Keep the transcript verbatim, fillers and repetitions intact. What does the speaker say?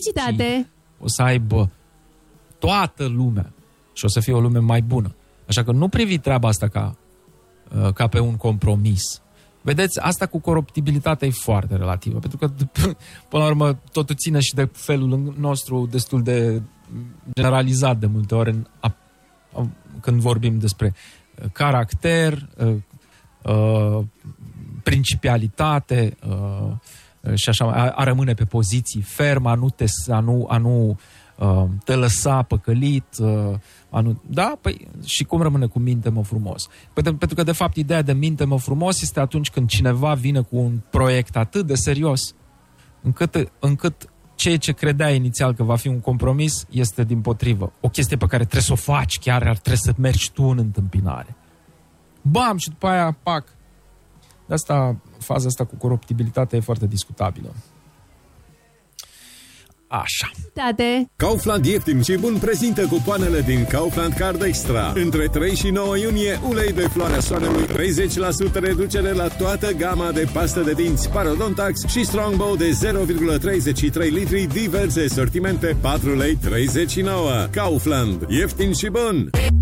Felicitate! O să aibă toată lumea și o să fie o lume mai bună. Așa că nu privi treaba asta ca, ca pe un compromis. Vedeți, asta cu coroptibilitatea e foarte relativă, pentru că, până la urmă, totul ține și de felul nostru destul de generalizat de multe ori în, a, a, când vorbim despre caracter, a, a, principialitate a, și așa, a, a rămâne pe poziții ferm, a nu te, a nu, a nu a, te lăsa păcălit, a, a nu, da? Păi, și cum rămâne cu minte-mă frumos? Pentru, pentru că, de fapt, ideea de minte-mă frumos este atunci când cineva vine cu un proiect atât de serios, încât, încât ceea ce credea inițial că va fi un compromis este dimpotrivă. O chestie pe care trebuie să o faci, chiar ar trebui să mergi tu în întâmpinare. Bam! Și după aia, pac! De asta, faza asta cu coroptibilitatea e foarte discutabilă. Așa. Tate. Kaufland ieftin și bun prezintă cupoanele din Kaufland Card Extra. Între trei și nouă iunie, ulei de floarea soarelui, treizeci la sută reducere la toată gama de pastă de dinți Parodontax și Strongbow de zero virgulă treizeci și trei litri, diverse sortimente, patru lei treizeci și nouă. Kaufland, ieftin și bun!